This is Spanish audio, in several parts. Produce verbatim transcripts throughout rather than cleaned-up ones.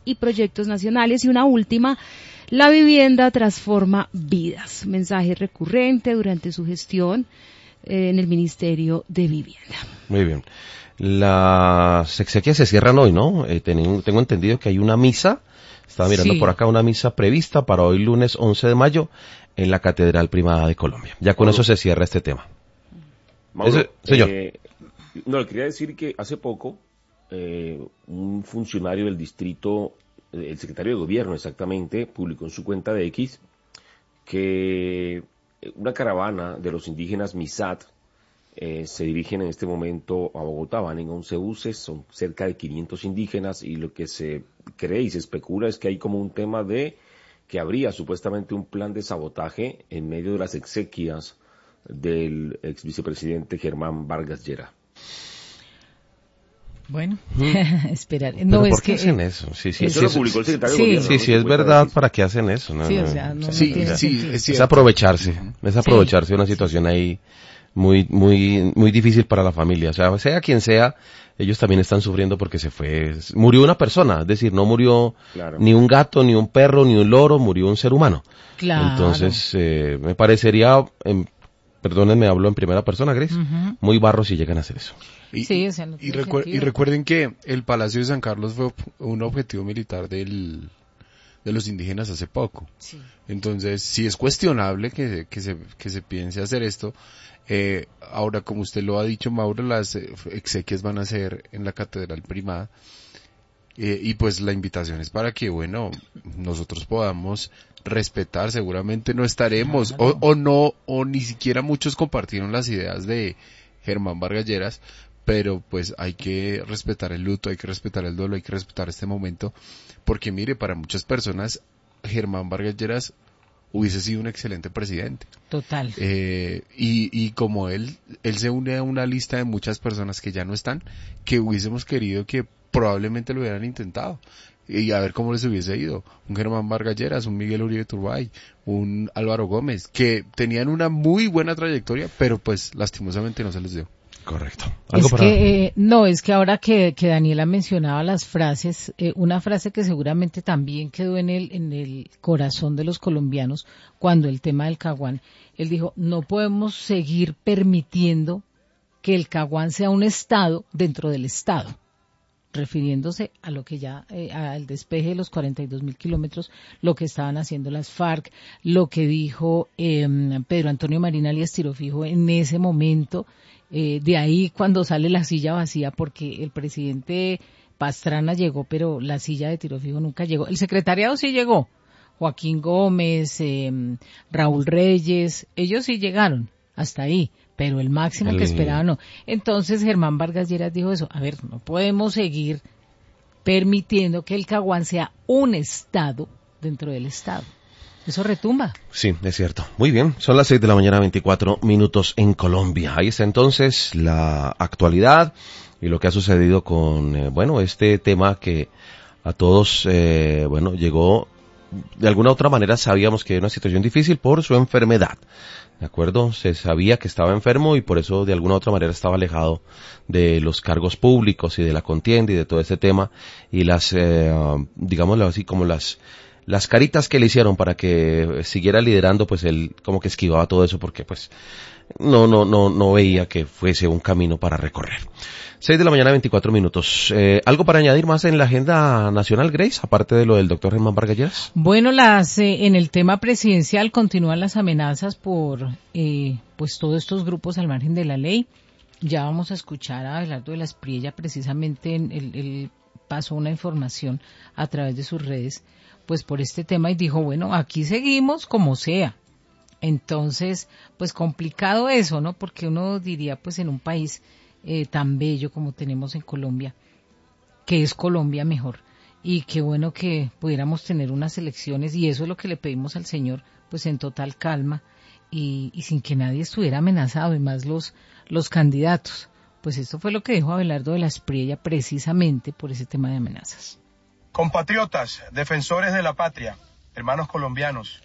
y proyectos nacionales. Y una última, la vivienda transforma vidas. Mensaje recurrente durante su gestión eh, en el Ministerio de Vivienda. Muy bien. Las exequias se cierran hoy, ¿no? Eh, tengo, tengo entendido que hay una misa, estaba mirando Sí. por acá, una misa prevista para hoy lunes once de mayo en la Catedral Primada de Colombia. Ya con Mauro, eso se cierra este tema. Mauro, Ese, señor. Eh, no, le quería decir que hace poco eh, un funcionario del distrito, eh, el secretario de gobierno exactamente, publicó en su cuenta de X que una caravana de los indígenas Misat eh, se dirigen en este momento a Bogotá, van en once buses, son cerca de quinientos indígenas y lo que se cree y se especula es que hay como un tema de que habría supuestamente un plan de sabotaje en medio de las exequias del ex vicepresidente Germán Vargas Lleras. Bueno, ¿Mm? esperar. ¿Pero No, por es qué que hacen eh, eso? Sí, sí, Eso sí, lo sí, publicó el secretario sí, de gobierno. sí, ¿no? sí, En es su cuenta de verdad, X. ¿para qué hacen eso? No, sí, no, o sea, no, no Sí, tiene sí, sentido. es es cierto. aprovecharse, es aprovecharse de una situación ahí muy, muy, muy difícil para la familia. O sea, sea quien sea, ellos también están sufriendo porque se fue, murió una persona, es decir, no murió Claro. ni un gato, ni un perro, ni un loro, murió un ser humano. Claro. Entonces, eh, me parecería, eh, perdónenme, hablo en primera persona, Grace, Ujú. muy barro si llegan a hacer eso. Y, Sí, o sea, no y, tiene recuer- sentido. y recuerden que el Palacio de San Carlos fue un objetivo militar del, de los indígenas hace poco. Sí. Entonces, sí es cuestionable que, que, se, que se piense hacer esto. Eh, ahora, como usted lo ha dicho, Mauro, las eh, exequias van a ser en la Catedral Primada. Eh, y pues la invitación es para que, bueno, nosotros podamos respetar, seguramente no estaremos, Claro. o, o no, o ni siquiera muchos compartieron las ideas de Germán Vargas Lleras, pero pues hay que respetar el luto, hay que respetar el duelo, hay que respetar este momento, porque mire, para muchas personas, Germán Vargas Lleras hubiese sido un excelente presidente. Total. Eh, y, y como él, él se une a una lista de muchas personas que ya no están, que hubiésemos querido que probablemente lo hubieran intentado. Y a ver cómo les hubiese ido. Un Germán Vargas Lleras, un Miguel Uribe Turbay, un Álvaro Gómez, que tenían una muy buena trayectoria, pero pues lastimosamente no se les dio. Correcto. ¿Algo Es para...? que, eh, no, es que ahora que, que Daniela mencionaba las frases, eh, una frase que seguramente también quedó en el, en el corazón de los colombianos cuando el tema del Caguán, él dijo, no podemos seguir permitiendo que el Caguán sea un Estado dentro del Estado, refiriéndose a lo que ya, eh, al despeje de los cuarenta y dos mil kilómetros, lo que estaban haciendo las FARC, lo que dijo eh, Pedro Antonio Marín alias Tiro Fijo en ese momento. Eh, de ahí cuando sale la silla vacía, porque el presidente Pastrana llegó, pero la silla de Tiro Fijo nunca llegó. El secretariado sí llegó, Joaquín Gómez, eh, Raúl Reyes, ellos sí llegaron hasta ahí, pero el máximo El... que esperaban no. Entonces Germán Vargas Lleras dijo eso, a ver, no podemos seguir permitiendo que el Caguán sea un Estado dentro del Estado. Eso retumba. Sí, es cierto. Muy bien, son las seis de la mañana, veinticuatro minutos en Colombia. Ahí está entonces la actualidad y lo que ha sucedido con, eh, bueno, este tema que a todos, eh, bueno, llegó, de alguna u otra manera sabíamos que era una situación difícil por su enfermedad. ¿De acuerdo? Se sabía que estaba enfermo y por eso de alguna u otra manera estaba alejado de los cargos públicos y de la contienda y de todo ese tema y las, eh, digámoslo así, como las las caritas que le hicieron para que siguiera liderando, pues él como que esquivaba todo eso porque pues no no no no veía que fuese un camino para recorrer. Seis de la mañana, veinticuatro minutos. Eh, ¿Algo para añadir más en la agenda nacional, Grace, aparte de lo del doctor Germán Vargas Lleras? Bueno, las eh, en el tema presidencial continúan las amenazas por eh, pues todos estos grupos al margen de la ley. Ya vamos a escuchar a Abelardo de la Espriella, precisamente en el, el pasó una información a través de sus redes pues por este tema y dijo, bueno, aquí seguimos como sea. Entonces, pues complicado eso, ¿no? Porque uno diría, pues en un país eh, tan bello como tenemos en Colombia, que es Colombia mejor, y qué bueno que pudiéramos tener unas elecciones, y eso es lo que le pedimos al Señor, pues en total calma, y, y sin que nadie estuviera amenazado, y más los, los candidatos. Pues esto fue lo que dijo Abelardo de la Espriella precisamente por ese tema de amenazas. Compatriotas, defensores de la patria, hermanos colombianos,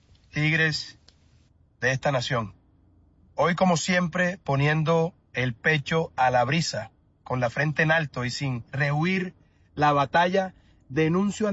tigres de esta nación. Hoy, como siempre, poniendo el pecho a la brisa, con la frente en alto y sin rehuir la batalla, denuncio